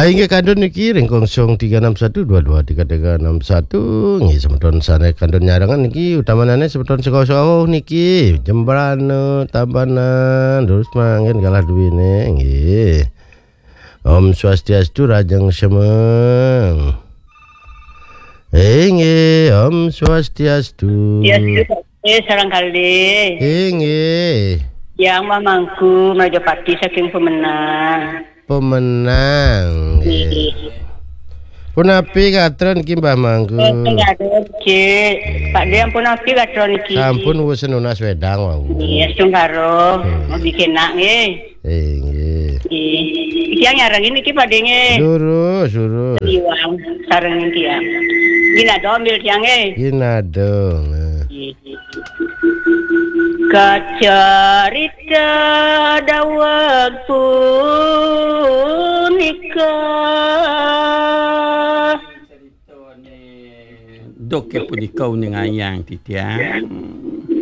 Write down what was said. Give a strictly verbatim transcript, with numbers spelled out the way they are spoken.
Aing kandun niki ring kosong tiga enam satu dua dua tiga tiga enam satu nggih semeton sana kandun nyarangan niki utamanane semeton sekolah niki Jembrana Tabanan terus manggen kalah duwine nggih. Om Swastiastu Rajang Semeng. Eh nggih Om Swastiastu. Ya eh sareng kali. Eh nggih. Yang mamangku Majapahit saking pemenang. Pemenang. Nggih. Punapi katron ki Mbah Mangku. Enggak Cik. Pak Dia punapi katron iki. Sampun wis nunas wedang wau. Iya, sungkaro. Mau bikin nak nggih. Eh nggih. Iki yang nyarang ini ki Pak Dia nggih. Lurus, lurus. Iwang sareng iki ya. Gina do ambil tiang nggih. Gina dong. Kacarita dawag punika Doke punika ning ayang titiang